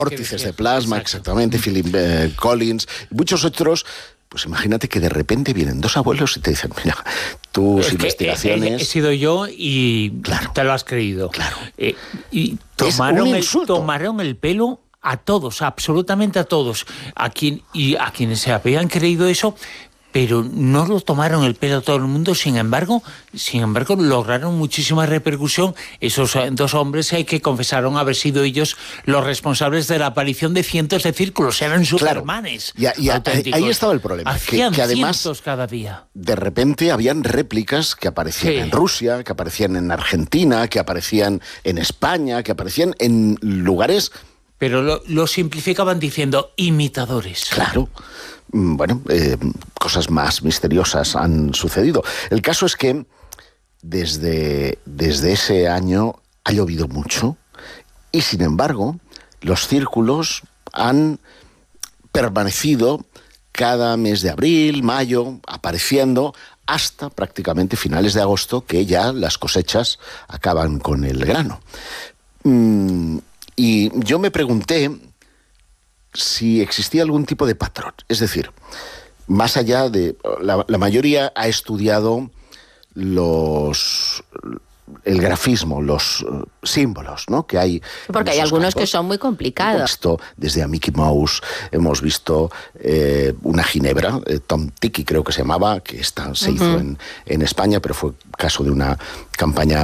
vórtices de plasma, exactamente, Philip Collins, y muchos otros. Pues imagínate que de repente vienen dos abuelos y te dicen, mira, tus investigaciones... He sido yo y claro, te lo has creído. Claro. Y tomaron el pelo a todos, absolutamente a todos. A quienes se habían creído eso, pero no lo tomaron el pelo a todo el mundo. Sin embargo, lograron muchísima repercusión esos dos hombres que confesaron haber sido ellos los responsables de la aparición de cientos de círculos. Eran supermanes. Claro. Y ahí estaba el problema. Hacían que además, cientos cada día. De repente habían réplicas que aparecían en Rusia, que aparecían en Argentina, que aparecían en España, que aparecían en lugares... Pero lo simplificaban diciendo imitadores. Claro. Bueno, cosas más misteriosas han sucedido. El caso es que desde ese año ha llovido mucho y, sin embargo, los círculos han permanecido cada mes de abril, mayo, apareciendo hasta prácticamente finales de agosto, que ya las cosechas acaban con el grano. Y yo me pregunté si existía algún tipo de patrón. Es decir, más allá de... La mayoría ha estudiado el grafismo, los símbolos, ¿no?, que hay. Porque hay algunos que son muy complicados. Hemos visto desde a Mickey Mouse, hemos visto una ginebra, Tom Tiki creo que se llamaba, que se hizo en España, pero fue caso de una campaña